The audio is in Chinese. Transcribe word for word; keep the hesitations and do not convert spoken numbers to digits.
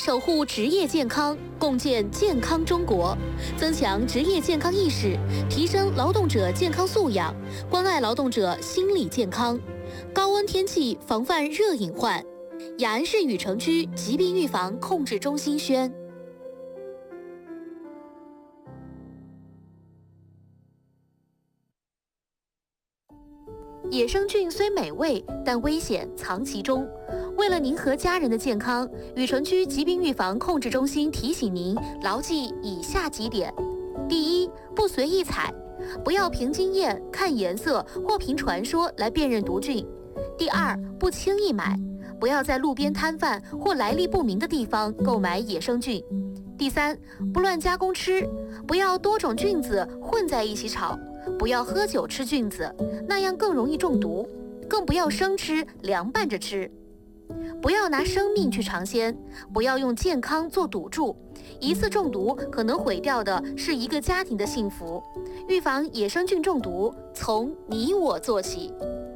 守护职业健康，共建健康中国，增强职业健康意识，提升劳动者健康素养，关爱劳动者心理健康。高温天气防范热隐患。雅安市禹城区疾病预防控制中心宣。野生菌虽美味，但危险藏其中。为了您和家人的健康，禹城区疾病预防控制中心提醒您牢记以下几点：第一，不随意采，不要凭经验、看颜色或凭传说来辨认毒菌；第二，不轻易买，不要在路边摊贩或来历不明的地方购买野生菌；第三，不乱加工吃，不要多种菌子混在一起炒。不要喝酒吃菌子，那样更容易中毒，更不要生吃、凉拌着吃。不要拿生命去尝鲜，不要用健康做赌注，一次中毒可能毁掉的是一个家庭的幸福。预防野生菌中毒，从你我做起。